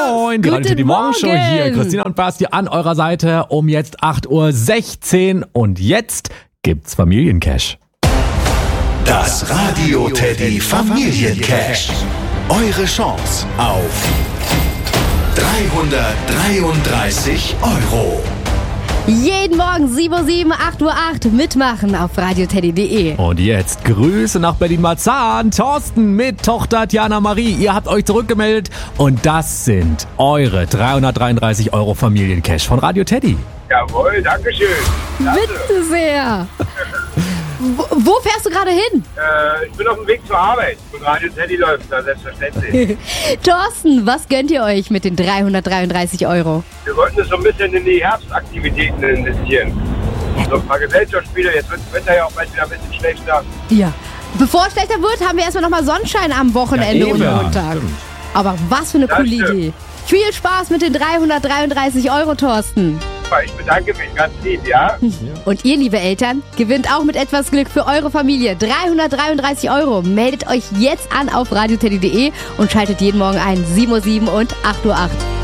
Moin, die Radio Teddy Morgenshow hier. Christina und Basti an eurer Seite um jetzt 8:16 Uhr. Und jetzt gibt's Familiencash. Das Radio Teddy Familiencash. Eure Chance auf 333 €. Jeden Morgen 7:07 Uhr, 8:08 Uhr mitmachen auf radioteddy.de. Und jetzt Grüße nach Berlin-Marzahn. Thorsten mit Tochter Diana Marie. Ihr habt euch zurückgemeldet und das sind eure 333 € Familiencash von Radio Teddy. Jawohl, dankeschön. Klasse. Bitte sehr. Wo fährst du gerade hin? Ich bin auf dem Weg zur Arbeit und Radio Teddy läuft da, selbstverständlich. Thorsten, was gönnt ihr euch mit den 333 €? Wir wollten es so ein bisschen in die Herbstaktivitäten investieren. So ein paar Gesellschaftsspiele, jetzt wird das Wetter ja auch bald wieder ein bisschen schlechter. Ja. Bevor es schlechter wird, haben wir erstmal nochmal Sonnenschein am Wochenende und Montag. Aber was für eine coole Idee. Viel Spaß mit den 333 €, Thorsten. Ich bedanke mich ganz lieb, ja? Und ihr, liebe Eltern, gewinnt auch mit etwas Glück für eure Familie 333 €. Meldet euch jetzt an auf radioteddy.de und schaltet jeden Morgen ein 7:07 Uhr und 8:08 Uhr.